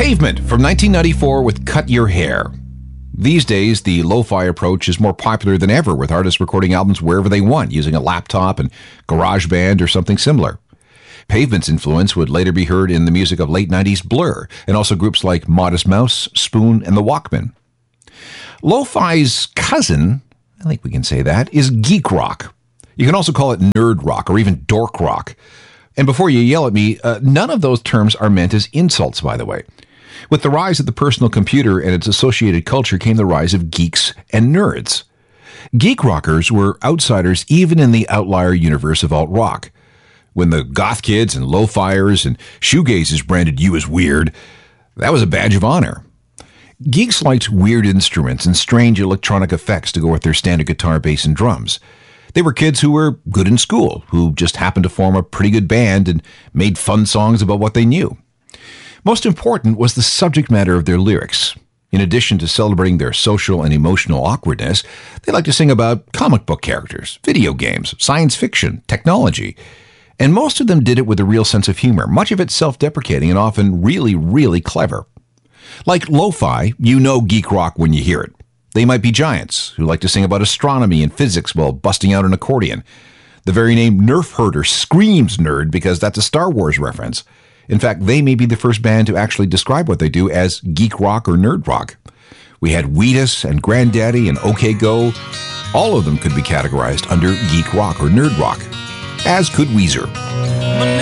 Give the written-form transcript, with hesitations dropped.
Pavement from 1994 with Cut Your Hair. These days, the lo-fi approach is more popular than ever, with artists recording albums wherever they want, using a laptop and GarageBand or something similar. Pavement's influence would later be heard in the music of late 90s Blur, and also groups like Modest Mouse, Spoon, and the Walkmen. Lo-fi's cousin, I think we can say that, is geek rock. You can also call it nerd rock or even dork rock. And before you yell at me, none of those terms are meant as insults, by the way. With the rise of the personal computer and its associated culture came the rise of geeks and nerds. Geek rockers were outsiders even in the outlier universe of alt-rock. When the goth kids and lo-fiers and shoegazers branded you as weird, that was a badge of honor. Geeks liked weird instruments and strange electronic effects to go with their standard guitar, bass, and drums. They were kids who were good in school, who just happened to form a pretty good band and made fun songs about what they knew. Most important was the subject matter of their lyrics. In addition to celebrating their social and emotional awkwardness, they liked to sing about comic book characters, video games, science fiction, technology. And most of them did it with a real sense of humor, much of it self-deprecating and often really, really clever. Like lo-fi, you know geek rock when you hear it. They might be giants who like to sing about astronomy and physics while busting out an accordion. The very name Nerf Herder screams nerd because that's a Star Wars reference. In fact, they may be the first band to actually describe what they do as geek rock or nerd rock. We had Wheatus and Granddaddy and OK Go. All of them could be categorized under geek rock or nerd rock, as could Weezer.